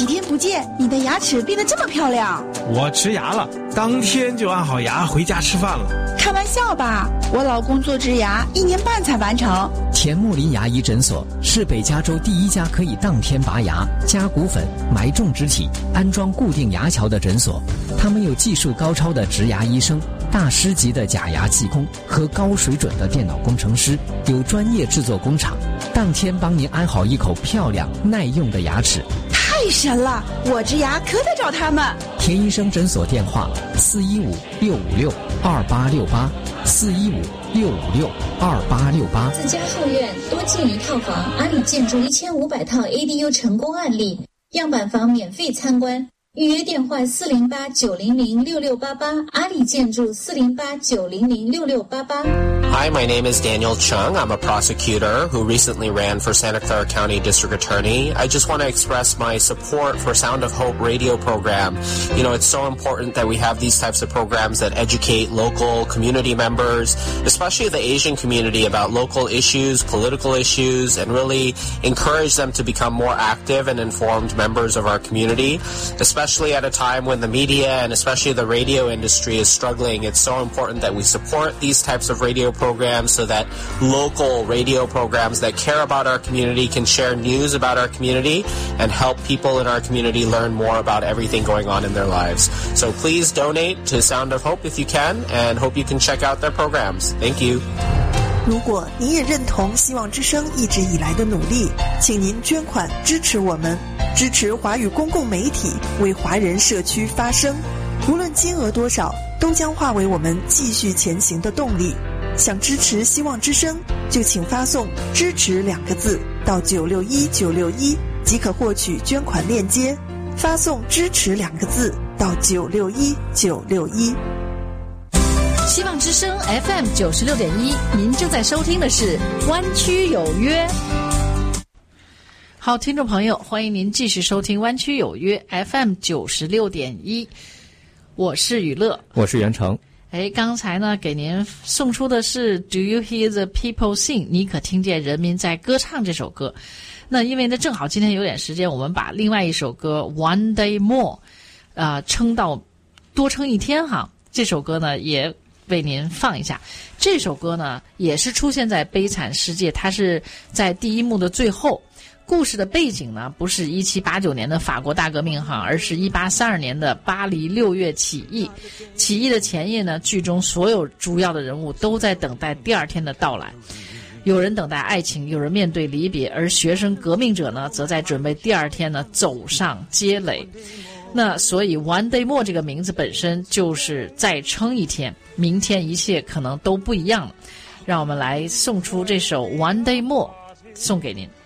几天不见，你的牙齿变得这么漂亮。 我植牙了，当天就安好牙回家吃饭了。 开玩笑吧，我老公做植牙1年半才完成。 田木林牙医诊所是北加州第一家可以当天拔牙、加骨粉、埋种植体、安装固定牙桥的诊所。他们有技术高超的植牙医生、大师级的假牙技工和高水准的电脑工程师，有专业制作工厂，当天帮您安好一口漂亮耐用的牙齿。 太神了，我植牙可得找他们。 田医生诊所电话415-656-2868，415-656-2868。 自家后院多建一套房，阿里建筑1500套 ADU 成功案例，样板房免费参观。预约电话408-900-6688，阿里建筑408-900-6688。 Hi, my name is Daniel Chung. I'm a prosecutor who recently ran for Santa Clara County District Attorney. I just want to express my support for Sound of Hope radio program. You know, it's so important that we have these types of programs that educate local community members, especially the Asian community, about local issues, political issues, and really encourage them to become more active and informed members of our community. Especially at a time when the media and especially the radio industry is struggling, it's so important that we support these types of radio programs so that local radio programs that care about our community can share news about our community and help people in our community learn more about everything going on in their lives. So please donate to Sound of Hope if you can, and hope you can check out their programs. Thank you. 如果你也认同希望之声一直以来的努力，请您捐款支持我们，支持华语公共媒体，为华人社区发声。无论金额多少，都将化为我们继续前行的动力。想支持希望之声，就请发送支持2个字到961961，即可获取捐款链接。发送支持2个字到961961。 希望之声 FM 96.1，您正在收听的是湾区有约。好，听众朋友，欢迎您继续收听湾区有约 FM 96.1，我是雨乐， 我是袁成。 刚才呢给您送出的是 Do You Hear the People Sing， 你可听见人民在歌唱这首歌。那因为呢正好今天有点时间，我们把另外一首歌 One Day More 多撑一天哈，这首歌呢也为您放一下。这首歌呢也是出现在悲惨世界，它是在第一幕的最后。故事的背景呢不是1789年的法国大革命哈，而是1832年的巴黎6月起义。起义的前夜呢，剧中所有主要的人物都在等待第二天的到来。有人等待爱情，有人面对离别，而学生革命者呢则在准备第二天呢走上街垒。那所以 One Day More 这个名字本身就是再撑一天，明天一切可能都不一样了。让我们来送出这首 One Day More 送给您。